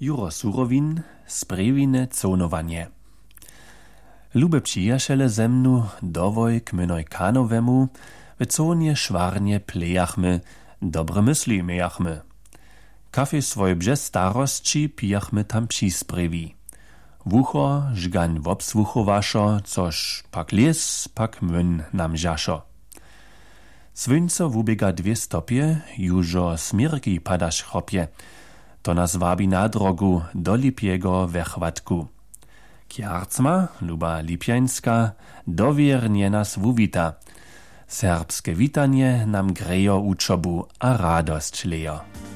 Juro Surowin, sprewine conowanie. Lube przyjaciele ze mnu dowoj k mynoj kanowemu, we conie szwarnie plejachmy, dobre mysli mejachmy. Kafe swoje bże starostci pijachmy tam přisprewi. Wucho żgań wobsłuchowaszo, což pak les, pak myn nam žašo. Swyńco wubiega 2 stopie, jużo smirki padasz chopie. To nas wabi na drogu do Lipiego wechwatku. Kjarcma, luba Lipjańska, dowiernie nas wuwita. Serbskie witanie nam grejo uczobu a radość lejo.